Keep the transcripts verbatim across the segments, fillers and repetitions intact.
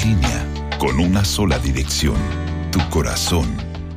línea con una sola dirección, tu corazón.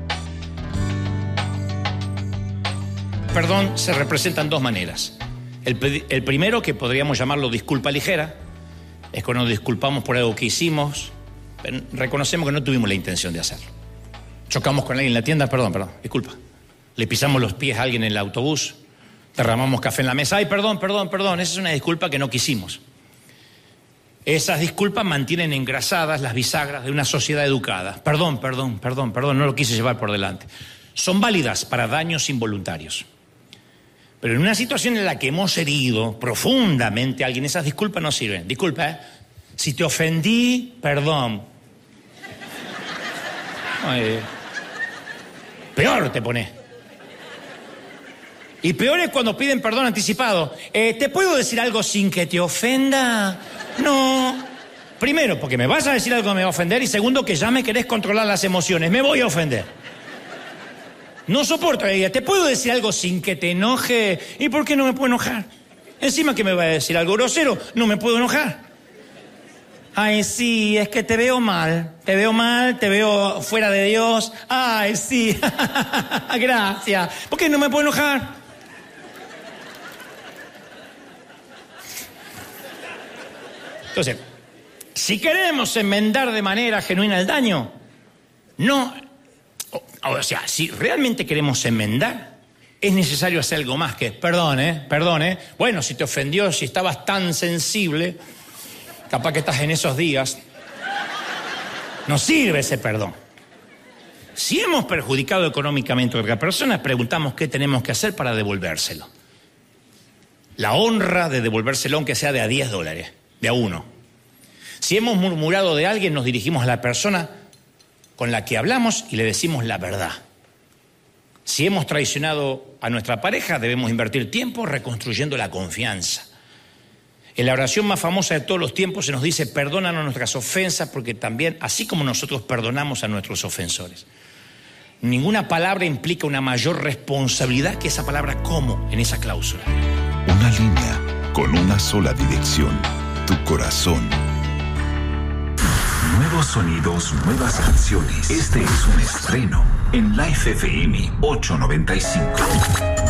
Perdón se representa en dos maneras. El, el primero, que podríamos llamarlo disculpa ligera, es cuando nos disculpamos por algo que hicimos, reconocemos que no tuvimos la intención de hacerlo. Chocamos con alguien en la tienda, perdón, perdón, disculpa. Le pisamos los pies a alguien en el autobús, derramamos café en la mesa, ay, perdón, perdón, perdón, esa es una disculpa que no quisimos. Esas disculpas mantienen engrasadas las bisagras de una sociedad educada. Perdón, perdón, perdón, perdón, no lo quise llevar por delante. Son válidas para daños involuntarios. Pero en una situación en la que hemos herido profundamente a alguien, esas disculpas no sirven. Disculpa, ¿eh? Si te ofendí, perdón. Ay, peor te pone. Y peor es cuando piden perdón anticipado. Eh, ¿Te puedo decir algo sin que te ofenda? No. Primero, porque me vas a decir algo que me va a ofender. Y segundo, que ya me querés controlar las emociones. Me voy a ofender. No soporto a ella. ¿Te puedo decir algo sin que te enoje? ¿Y por qué no me puedo enojar? Encima que me va a decir algo grosero, no me puedo enojar. Ay, sí, es que te veo mal. Te veo mal, te veo fuera de Dios. Ay, sí. Gracias. ¿Por qué no me puedo enojar? Entonces, si queremos enmendar de manera genuina el daño, no... O, o sea, si realmente queremos enmendar, es necesario hacer algo más que... Perdón, ¿eh? Perdón, ¿eh? Bueno, si te ofendió, si estabas tan sensible, capaz que estás en esos días. No sirve ese perdón. Si hemos perjudicado económicamente a otra persona, preguntamos qué tenemos que hacer para devolvérselo. La honra de devolvérselo, aunque sea de a diez dólares. De a uno. Si hemos murmurado de alguien, nos dirigimos a la persona con la que hablamos y le decimos la verdad. Si hemos traicionado a nuestra pareja, debemos invertir tiempo reconstruyendo la confianza. En la oración más famosa de todos los tiempos se nos dice: perdónanos nuestras ofensas, porque también, así como nosotros perdonamos a nuestros ofensores. Ninguna palabra implica una mayor responsabilidad que esa palabra "como" en esa cláusula. Una línea con una sola dirección, tu corazón. Nuevos sonidos, nuevas canciones. Este es un estreno en Life F M ochocientos noventa y cinco.